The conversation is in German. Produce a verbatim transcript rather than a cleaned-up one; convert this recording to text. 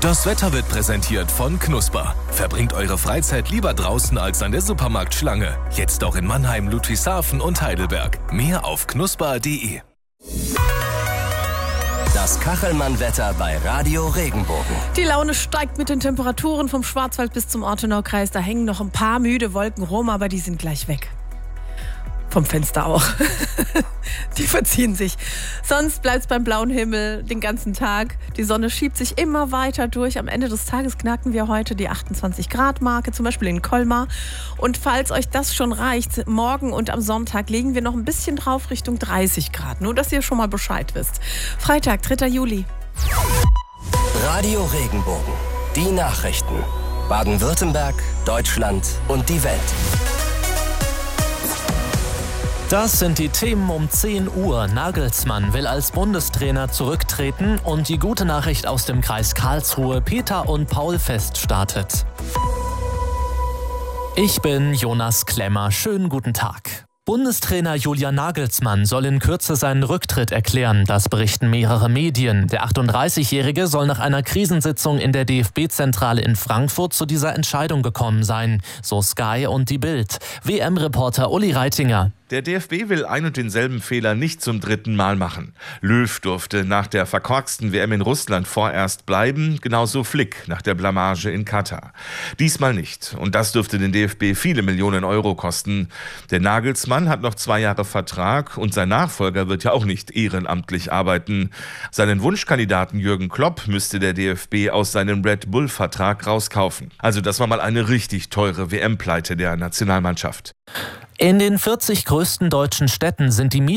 Das Wetter wird präsentiert von Knusper. Verbringt eure Freizeit lieber draußen als an der Supermarktschlange. Jetzt auch in Mannheim, Ludwigshafen und Heidelberg. Mehr auf knusper punkt de. Das Kachelmann-Wetter bei Radio Regenbogen. Die Laune steigt mit den Temperaturen vom Schwarzwald bis zum Ortenaukreis. Da hängen noch ein paar müde Wolken rum, aber die sind gleich weg. Vom Fenster auch. Die verziehen sich. Sonst bleibt es beim blauen Himmel den ganzen Tag. Die Sonne schiebt sich immer weiter durch. Am Ende des Tages knacken wir heute die achtundzwanzig Grad Marke, zum Beispiel in Colmar. Und falls euch das schon reicht, morgen und am Sonntag legen wir noch ein bisschen drauf Richtung dreißig Grad. Nur, dass ihr schon mal Bescheid wisst. Freitag, dritter Juli. Radio Regenbogen. Die Nachrichten. Baden-Württemberg, Deutschland und die Welt. Das sind die Themen um zehn Uhr. Nagelsmann will als Bundestrainer zurücktreten und die gute Nachricht aus dem Kreis Karlsruhe: Peter und Paul Fest startet. Ich bin Jonas Klemmer. Schönen guten Tag. Bundestrainer Julian Nagelsmann soll in Kürze seinen Rücktritt erklären. Das berichten mehrere Medien. Der achtunddreißigjährige soll nach einer Krisensitzung in der D F B-Zentrale in Frankfurt zu dieser Entscheidung gekommen sein. So Sky und die Bild. W M-Reporter Uli Reitinger. Der D F B will ein und denselben Fehler nicht zum dritten Mal machen. Löw durfte nach der verkorksten W M in Russland vorerst bleiben, genauso Flick nach der Blamage in Katar. Diesmal nicht. Und das dürfte den D F B viele Millionen Euro kosten. Der Nagelsmann hat noch zwei Jahre Vertrag und sein Nachfolger wird ja auch nicht ehrenamtlich arbeiten. Seinen Wunschkandidaten Jürgen Klopp müsste der D F B aus seinem Red Bull-Vertrag rauskaufen. Also das war mal eine richtig teure W M-Pleite der Nationalmannschaft. In den vierzig größten deutschen Städten sind die